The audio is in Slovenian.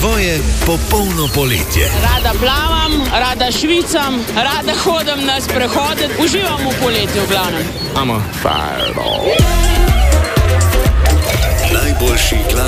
tvoje popolno poletje. Rada plavam, rada švicam, rada hodim na sprehode, uživam v poletju v glavnem. Najboljši